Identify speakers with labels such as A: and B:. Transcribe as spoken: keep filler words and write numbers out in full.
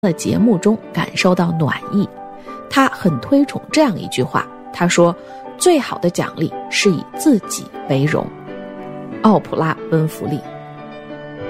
A: 的节目中感受到暖意。他很推崇这样一句话，他说，最好的奖励是以自己为荣。奥普拉·温弗利。